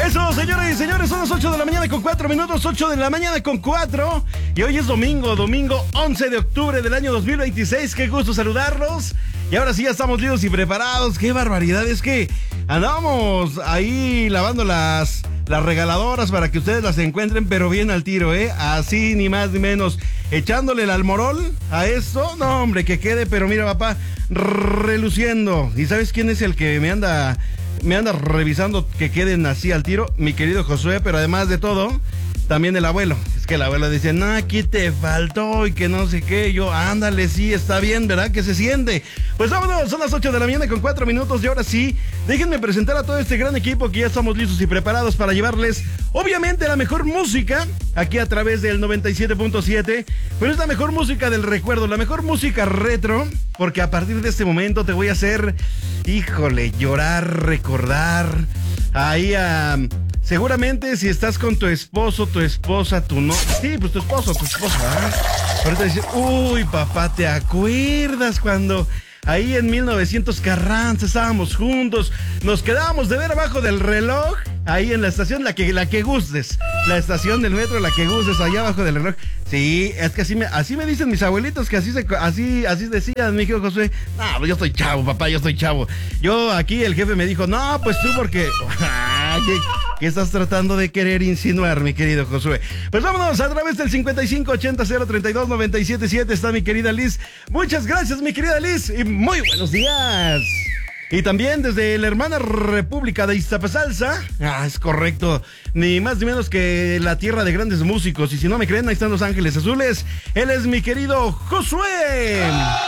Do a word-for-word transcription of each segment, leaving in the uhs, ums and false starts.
Eso, señores y señores, son las ocho de la mañana con cuatro minutos, ocho de la mañana con cuatro. Y hoy es domingo, domingo once de octubre del año dos mil veintiséis. Qué gusto saludarlos. Y ahora sí ya estamos listos y preparados. Qué barbaridad, es que andamos ahí lavando las, las regaladoras para que ustedes las encuentren, pero bien al tiro, ¿eh? Así, ni más ni menos. Echándole el almorol a esto. No, hombre, que quede, pero mira, papá, reluciendo. ¿Y sabes quién es el que me anda... Me anda revisando que queden así al tiro? Mi querido Josué, pero además de todo, también el abuelo. Es que el abuelo dice, no, aquí te faltó y que no sé qué. Yo, ándale, sí, está bien, ¿verdad? Que se siente. Pues vámonos, son las ocho de la mañana con cuatro minutos y ahora sí, déjenme presentar a todo este gran equipo que ya estamos listos y preparados para llevarles, obviamente, la mejor música aquí a través del noventa y siete punto siete. Pero es la mejor música del recuerdo, la mejor música retro, porque a partir de este momento te voy a hacer, híjole, llorar, recordar, ahí a... Seguramente si estás con tu esposo, tu esposa, tu no... Sí, pues tu esposo, tu esposa, ¿verdad? Ahorita dices, uy, papá, ¿te acuerdas cuando ahí en mil novecientos Carranza estábamos juntos? Nos quedábamos de ver abajo del reloj, ahí en la estación, la que, la que gustes. La estación del metro, la que gustes, allá abajo del reloj. Sí, es que así me, así me dicen mis abuelitos, que así se, así, así decían, mi hijo José. No, yo estoy chavo, papá, yo estoy chavo. Yo aquí, el jefe me dijo, no, pues tú porque... ¿Qué, ¿Qué estás tratando de querer insinuar, mi querido Josué? Pues vámonos, a través del cincuenta y cinco ochenta cero treinta y dos noventa y siete siete está mi querida Liz. Muchas gracias, mi querida Liz, y muy buenos días. Y también desde la hermana República de Iztapasalsa, ah, es correcto, ni más ni menos que la tierra de grandes músicos. Y si no me creen, ahí están Los Ángeles Azules. Él es mi querido Josué.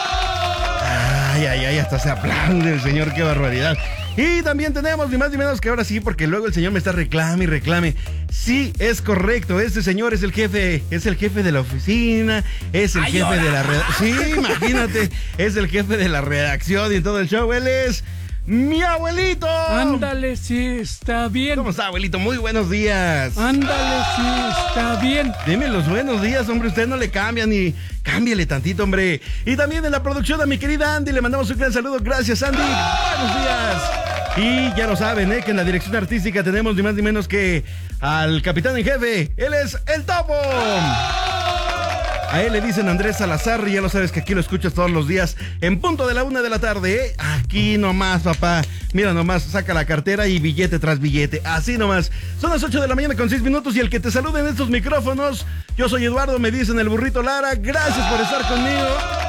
Ay, ay, ay, hasta se aplaude el señor, qué barbaridad. Y también tenemos ni más ni menos que ahora sí, porque luego el señor me está reclame y reclame. Sí, es correcto, este señor es el jefe, es el jefe de la oficina, es el Ay, jefe hola. de la redacción. Sí, imagínate, es el jefe de la redacción y todo el show. Él es mi abuelito. Ándale, sí, está bien. ¿Cómo está, abuelito? Muy buenos días. Ándale, sí, está bien. Dime los buenos días, hombre, usted no le cambia ni... Cámbiale tantito, hombre. Y también en la producción a mi querida Andy, le mandamos un gran saludo. Gracias, Andy. Buenos días. Y ya lo saben, ¿eh? Que en la dirección artística tenemos ni más ni menos que al capitán en jefe. Él es el Topo. A él le dicen Andrés Salazar y ya lo sabes que aquí lo escuchas todos los días en punto de la una de la tarde, ¿eh? Aquí nomás, papá. Mira nomás, saca la cartera y billete tras billete. Así nomás. Son las ocho de la mañana con seis minutos y el que te salude en estos micrófonos, yo soy Eduardo, me dicen el burrito Lara. Gracias por estar conmigo.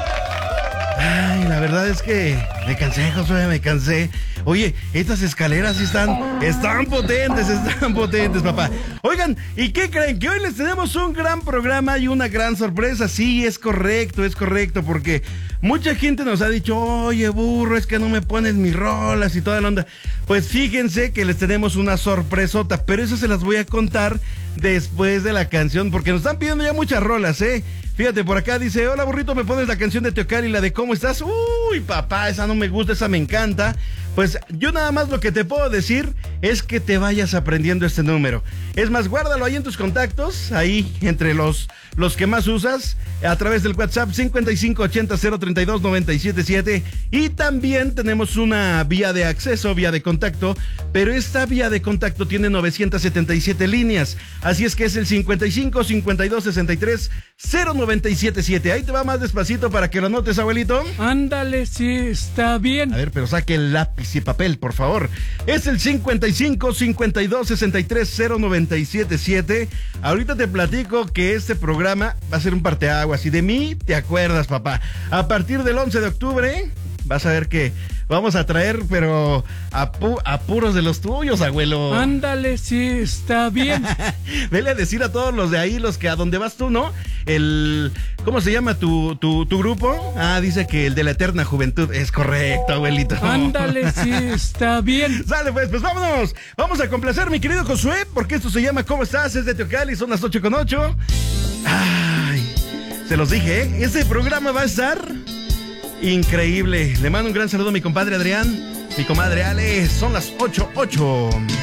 Ay, la verdad es que me cansé, Josué, me cansé. Oye, estas escaleras sí están, están potentes, están potentes, papá. Oigan, ¿y qué creen? Que hoy les tenemos un gran programa y una gran sorpresa. Sí, es correcto, es correcto, porque mucha gente nos ha dicho, oye, burro, es que no me pones mis rolas y toda la onda. Pues fíjense que les tenemos una sorpresota, pero eso se las voy a contar después de la canción, porque nos están pidiendo ya muchas rolas, ¿eh? Fíjate, por acá dice, hola burrito, ¿me pones la canción de Teocali, la de ¿Cómo estás? Uy, papá, esa no me gusta, esa me encanta. Pues yo nada más lo que te puedo decir es que te vayas aprendiendo este número. Es más, guárdalo ahí en tus contactos, ahí entre los, los que más usas, a través del WhatsApp cincuenta y cinco ochenta cero treinta y dos noventa y siete siete. Y también tenemos una vía de acceso, vía de contacto, pero esta vía de contacto tiene novecientas setenta y siete líneas. Así es que es el cincuenta y cinco cincuenta y dos sesenta y tres cero noventa y siete siete. Ahí te va más despacito para que lo anotes, abuelito. Ándale, sí, está bien. A ver, pero saque el lápiz y papel, por favor. Es el cincuenta y cinco cincuenta y dos sesenta y tres cero noventa y siete siete. Ahorita te platico que este programa va a ser un parteaguas y de mí te acuerdas, papá. A partir del once de octubre vas a ver que vamos a traer, pero a, pu a puros de los tuyos, abuelo. Ándale, sí, está bien. Vele a decir a todos los de ahí, los que a donde vas tú, ¿no? El... ¿Cómo se llama tu, tu, tu grupo? Ah, dice que el de la eterna juventud. Es correcto, abuelito. Ándale, sí, está bien. Sale pues, pues vámonos. Vamos a complacer, mi querido Josué, porque esto se llama ¿Cómo estás? Es de Teocali, son las ocho con ocho. Ay, se los dije, ¿eh? Este programa va a estar increíble. Le mando un gran saludo a mi compadre Adrián, mi comadre Ale. Son las ocho ocho.